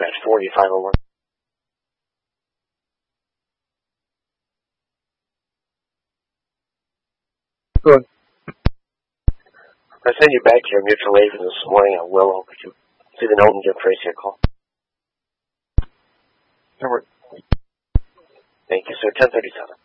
dispatch 4501. Good. I sent you back to your mutual agent this morning on Willow. Could you see the note and give Tracy a call? Over. Thank you, sir. 1037.